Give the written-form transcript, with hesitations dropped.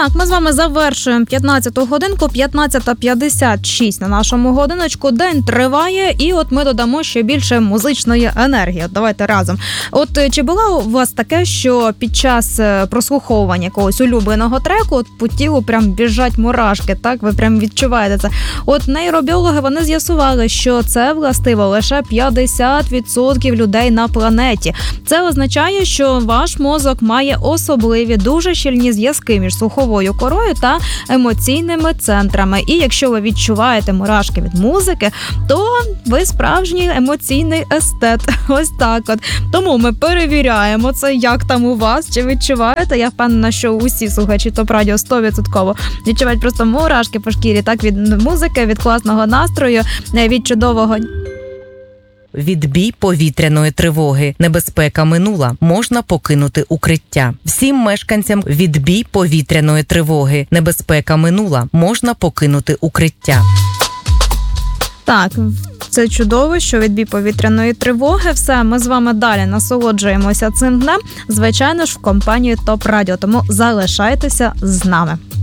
Так, ми з вами завершуємо 15-ту годинку, 15:56 на нашому годиночку. День триває, і от ми додамо ще більше музичної енергії. Давайте разом. От чи було у вас таке, що під час прослуховування якогось улюбленого треку от по тілу прям біжать мурашки, так? Ви прям відчуваєте це. От нейробіологи, вони з'ясували, що це властиво лише 50% людей на планеті. Це означає, що ваш мозок має особливі, дуже щільні зв'язки між слуховою корою та емоційними центрами. І якщо ви відчуваєте мурашки від музики, то ви справжній емоційний естет. Ось так от. Тому ми перевіряємо це, як там у вас, чи відчуваєте. Я впевнена, що усі слухачі ТОП Радіо 100% відчувають просто мурашки по шкірі, так, від музики, від класного настрою, від чудового... Відбій повітряної тривоги. Небезпека минула. Можна покинути укриття. Всім мешканцям відбій повітряної тривоги. Небезпека минула. Можна покинути укриття. Так, це чудово, що відбій повітряної тривоги. Все, ми з вами далі насолоджуємося цим днем. Звичайно ж, в компанії ТОП Радіо. Тому залишайтеся з нами.